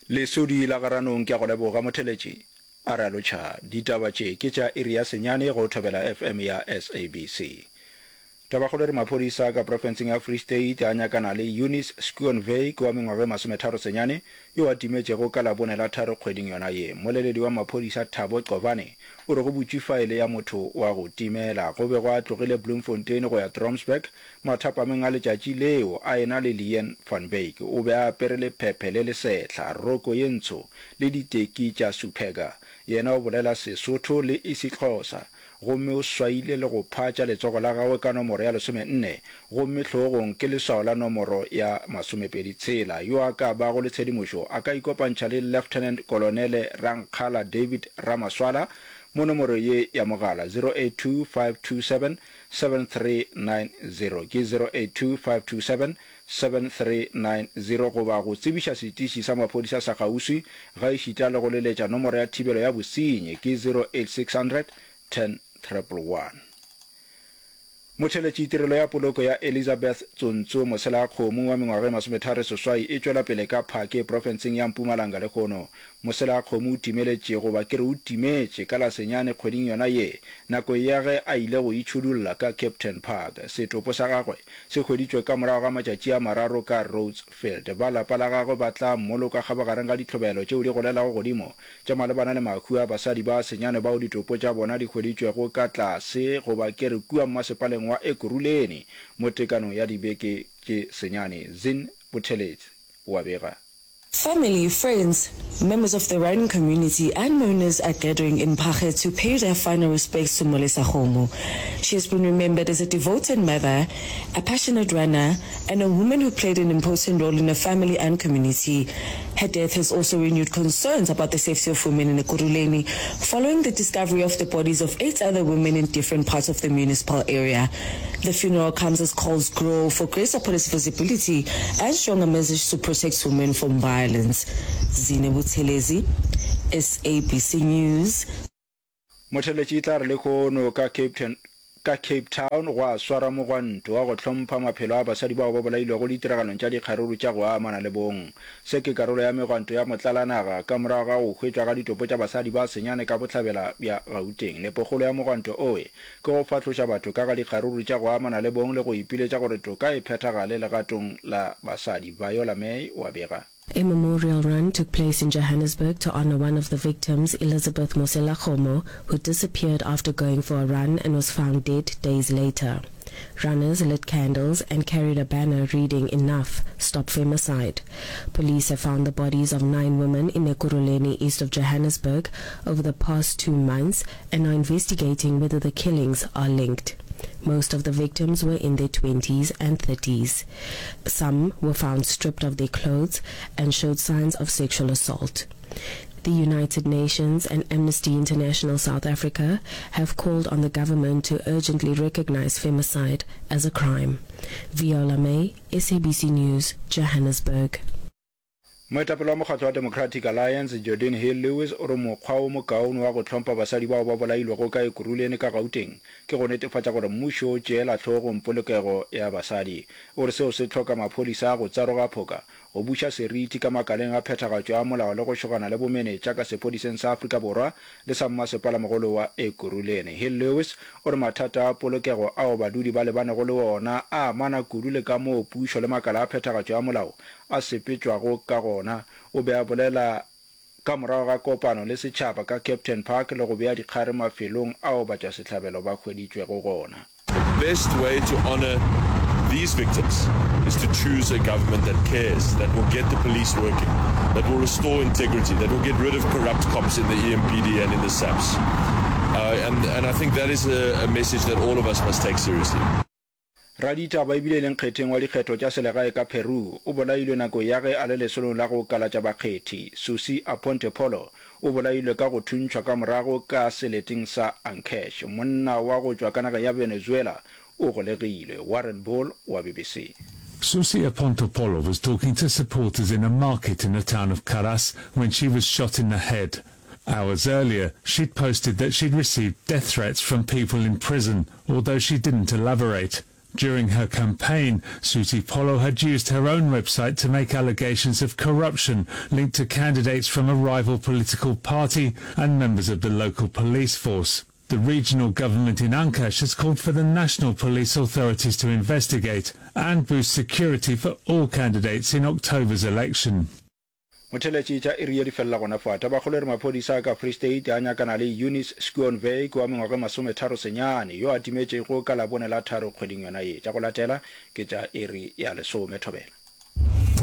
lesodi la garanong ke go leboga motheletši a re alotšha ditaba tše ke tša iri ya senyane go thobela FM ya SABC. Tabagolo re maphodisa ka profenseng ya Free State a nyakana le Eunice Schooenweg wa mengwaga 30 yo a timetšego ka labone la 3 kgweding yona ye. Moleledi wa maphodisa Thabo Qobane o re go butše faele ya motho wa go timela go be go a tlogile Bloemfontein go ya Tromsburg mathapameng a letšatši leo a ena le Leon van Wyk o be a apere le phephe le lesetla roko ye ntsho le diteki tša supega yena o bolela Sesotho le isiXhosa gomme o swaile le go phatša letsogo la gagwe ka nomoro ya 14 gomme hlogong ke leswao la nomoro ya 26 yo a ka bago le tshedimošo a ka ikopantšha le Lieutenant Colonel Rankgala David Ramaswala mo nomoro ye ya mogala 0825277390 ke 0825277390 goba go tsebiša setiši sa maphodisa sa gauswi ga išita le go leletša nomoro ya thibelo ya bosenyi ke 08600 10 Motheletši tirelo ya poloko ya Elizabeth Tsontso mosela kgomo wa mengwaga 38 e tšwela pele ka phake profenseng ya Mpumalanga le kgono mosela kgomo o timeletše goba ke re o timetše ka la senyane kgweding yona ye nako ya ge a ile go itšhudulla ka Captain Park setopo sa gagwe se hweditšwe ka morago ga matšatši a mararo ka Rhodesfield ba lapa la gagwe ba tla mmoloka kgabagareng ka ditlhobelo tšeo di golelago godimo tša malebana le mahu a basadi ba senyane bao ditopo tša bona di hweditšwego ka tlase goba ke re kua mmasepaleng wa Ekurhuleni mo tekanong ya dibeke ke senyane Zin Butheletsi wa bega. Family, friends, members of the running community and mourners are gathering in Page to pay their final respects to Molisa Khomo. She has been remembered as a devoted mother, a passionate runner, and a woman who played an important role in her family and community. Her death has also renewed concerns about the safety of women in Ekurhuleni following the discovery of the bodies of 8 other women in different parts of the municipal area. The funeral comes as calls grow for greater police visibility and stronger message to protect women from violence. Zine Buthelezi, SABC News. Motheletši tla re le kgono ka Cape Town go a swara mogwanto wa go hlompha maphelo a basadi bao ba bolailwego ditiragalong tša dikgaruru tša go amana le bong se ke karolo ya megwanto ya motlalanaga ka morago ga go hwetšwa ga ditopo tša basadi ba senyane ka bohlabela bja Gauteng nepogolo ya mogwanto oe ke go fatloša batho ka ga dikgaruru tša go amana le bong le go ipiletša gore toka e phethagale legatong la basadi Viola May wa bega. A memorial run took place in Johannesburg to honor one of the victims, Elizabeth Mosela Khomo, who disappeared after going for a run and was found dead days later. Runners lit candles and carried a banner reading "Enough, Stop Femicide." Police have found the bodies of 9 women in Ekurhuleni, east of Johannesburg, over the past 2 months and are investigating whether the killings are linked. Most of the victims were in their 20s and 30s. Some were found stripped of their clothes and showed signs of sexual assault. The United Nations and Amnesty International South Africa have called on the government to urgently recognize femicide as a crime. Viola May, SABC News, Johannesburg. Moetapele wa mokgatlo wa Democratic Alliance Jordan Hill Lewis o re mokgwa o mokaone wa go tlhompha basadi bao ba bolailwego ka Ekurhuleni ka Gauteng ke go netefatša gore mmušo o tšeela tlhogo polokego ya basadi o re seo se tlhoka maphodisa a go tsaroga phoka go buša seriti ka makaleng a phethagatšo a molao le go šogana le bomenetša ka sephodiseng sa Afrika Borwa le sa mmasepala-mogolo wa Ekurhuleni. Hill Lewis o re mathata a polokego ao badudi ba lebanego le ona a amana kudu le ka moo pušo le makala a phethagatšo ya molao a sepetšwago ka gona o be a bolela ka morago ga kopano le setšhaba ka Captain Park le go bea dikgare mafelong ao batša sehlabelo ba hweditšwego gona. The best way to honor these victims is to choose a government that cares, that will get the police working, that will restore integrity, that will get rid of corrupt cops in the EMPD and in the SAPS. And I think that is a message that all of us must take seriously. Radita ba ibile leng kgetheng wa dikgetho tša selegae ka Peru o bolailwe nako ya ge a le lesolong la go kalatša bakgethi. Susi Aponte Polo o bolailwe ka go thuntšhwa ka morago ka seleting sa Ancash. Monna wa go tšwa ka naga ya Venezuela o golegilwe. Warren Ball wa BBC. Susi Apontopolo was talking to supporters in a market in the town of Caras when she was shot in the head. Hours earlier, she'd posted that she'd received death threats from people in prison, although she didn't elaborate. During her campaign, Susie Polo had used her own website to make allegations of corruption linked to candidates from a rival political party and members of the local police force. The regional government in Ancash has called for the national police authorities to investigate and boost security for all candidates in October's election. Motheletši tša iri di fella gona fa tabakgolo re maphodisa ka Free State a nyakana le Eunice Skionvey kwa mengwaga 30 senyane yo a timetšego ka labone la 3 kgweding yona ye tša go latela ke tša iri ya 10 thobela.